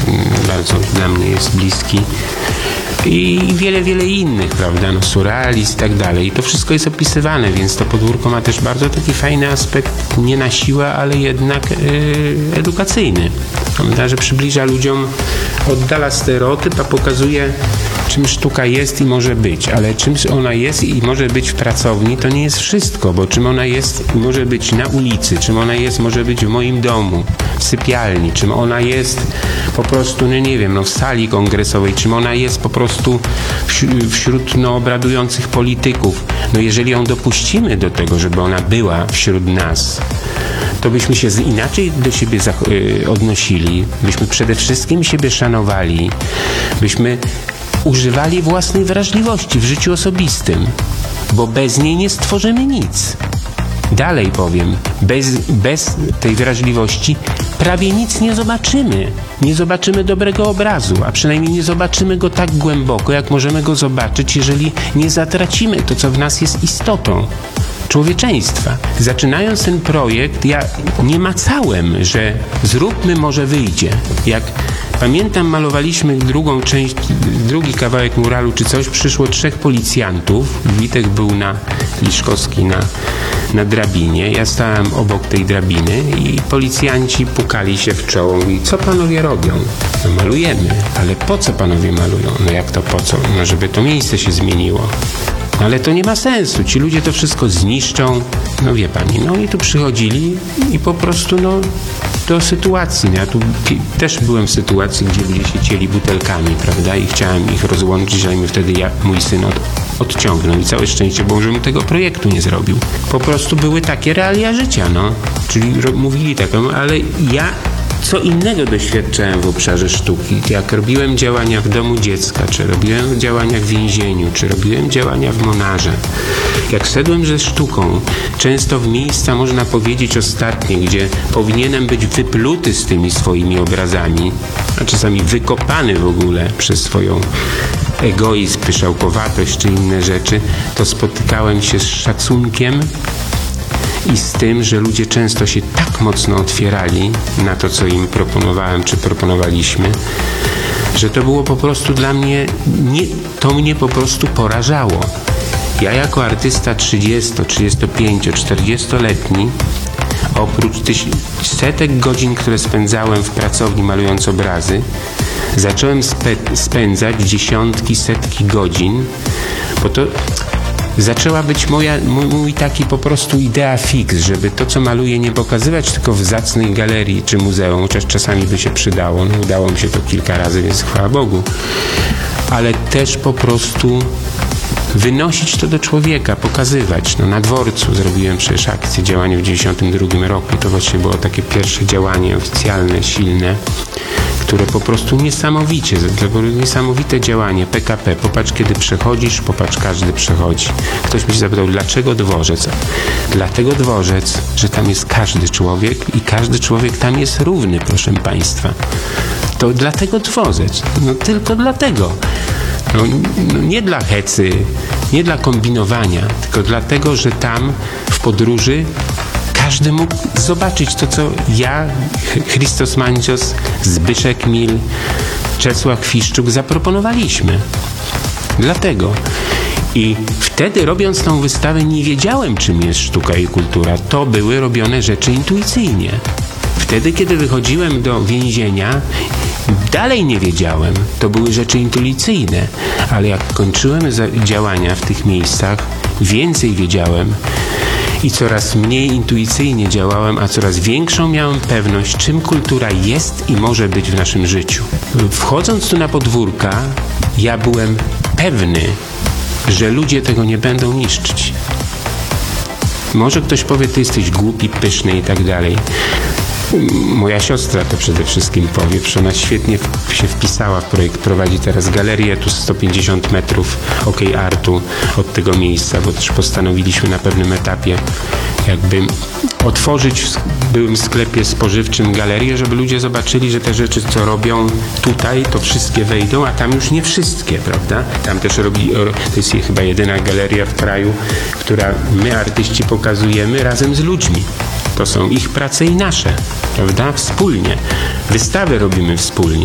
bardzo dla mnie jest bliski. I wiele innych, prawda, no surrealizm i tak dalej. I to wszystko jest opisywane, więc to podwórko ma też bardzo taki fajny aspekt, nie na siłę, ale jednak edukacyjny. Prawda, że przybliża ludziom, oddala stereotyp, a pokazuje, czym sztuka jest i może być. Ale czym ona jest i może być w pracowni, to nie jest wszystko, bo czym ona jest i może być na ulicy, czym ona jest, może być w moim domu, w sypialni, czym ona jest po prostu, no nie wiem, no w sali kongresowej, czym ona jest po prostu wśród obradujących polityków. No jeżeli ją dopuścimy do tego, żeby ona była wśród nas, to byśmy się inaczej do siebie odnosili, byśmy przede wszystkim siebie szanowali, byśmy używali własnej wrażliwości w życiu osobistym, bo bez niej nie stworzymy nic. Dalej powiem, bez tej wrażliwości prawie nic nie zobaczymy. Nie zobaczymy dobrego obrazu, a przynajmniej nie zobaczymy go tak głęboko, jak możemy go zobaczyć, jeżeli nie zatracimy to, co w nas jest istotą człowieczeństwa. Zaczynając ten projekt, ja nie macałem, że zróbmy, może wyjdzie. Jak pamiętam, malowaliśmy drugi kawałek muralu czy coś, przyszło 3 policjantów. Witek był Liszkowski na drabinie. Ja stałem obok tej drabiny i policjanci pukali się w czoło i co panowie robią? No malujemy. Ale po co panowie malują? No jak to po co? No żeby to miejsce się zmieniło. Ale to nie ma sensu. Ci ludzie to wszystko zniszczą. No wie pani, no i tu przychodzili i po prostu do sytuacji. Ja tu też byłem w sytuacji, gdzie ludzie się cieli butelkami, prawda? I chciałem ich rozłączyć, ale mi wtedy mój syn odciągnął. I całe szczęście było, że mu tego projektu nie zrobił. Po prostu były takie realia życia, no. Czyli mówili tak, ale ja co innego doświadczałem w obszarze sztuki. Jak robiłem działania w domu dziecka, czy robiłem działania w więzieniu, czy robiłem działania w Monarze. Jak szedłem ze sztuką, często w miejsca, można powiedzieć, ostatnie, gdzie powinienem być wypluty z tymi swoimi obrazami, a czasami wykopany w ogóle przez swoją egoizm, pyszałkowatość czy inne rzeczy, to spotykałem się z szacunkiem i z tym, że ludzie często się tak mocno otwierali na to, co im proponowałem, czy proponowaliśmy, że to było po prostu dla mnie, to mnie po prostu porażało. Ja jako artysta 30, 35, 40-letni, oprócz setek godzin, które spędzałem w pracowni malując obrazy, zacząłem spędzać dziesiątki, setki godzin, bo to zaczęła być mój taki po prostu idea fix, żeby to, co maluję, nie pokazywać tylko w zacnej galerii czy muzeum, chociaż czasami by się przydało. No, udało mi się to kilka razy, więc chwała Bogu. Ale też po prostu wynosić to do człowieka, pokazywać. No, na dworcu zrobiłem przecież akcję, działanie w 1992 roku. To właśnie było takie pierwsze działanie oficjalne, silne, które po prostu niesamowite działanie. PKP, popatrz kiedy przechodzisz, popatrz każdy przechodzi. Ktoś mi się zapytał, dlaczego dworzec? Dlatego dworzec, że tam jest każdy człowiek i każdy człowiek tam jest równy, proszę państwa. To dlatego dworzec. No tylko dlatego. No, nie dla hecy, nie dla kombinowania, tylko dlatego, że tam w podróży każdy mógł zobaczyć to, co ja, Christos Mandzios, Zbyszek Mil, Czesław Fiszczuk zaproponowaliśmy. Dlatego. I wtedy, robiąc tą wystawę, nie wiedziałem, czym jest sztuka i kultura. To były robione rzeczy intuicyjnie. Wtedy, kiedy wychodziłem do więzienia, dalej nie wiedziałem. To były rzeczy intuicyjne. Ale jak kończyłem działania w tych miejscach, więcej wiedziałem. I coraz mniej intuicyjnie działałem, a coraz większą miałem pewność, czym kultura jest i może być w naszym życiu. Wchodząc tu na podwórka, ja byłem pewny, że ludzie tego nie będą niszczyć. Może ktoś powie, ty jesteś głupi, pyszny i tak dalej. Moja siostra to przede wszystkim powie, że ona świetnie się wpisała w projekt. Prowadzi teraz galerię tu 150 metrów OK Artu od tego miejsca, bo też postanowiliśmy na pewnym etapie jakby otworzyć w byłym sklepie spożywczym galerię, żeby ludzie zobaczyli, że te rzeczy, co robią tutaj, to wszystkie wejdą, a tam już nie wszystkie, prawda? Tam też to jest chyba jedyna galeria w kraju, która my, artyści, pokazujemy razem z ludźmi. To są ich prace i nasze, prawda? Wspólnie. Wystawy robimy wspólnie.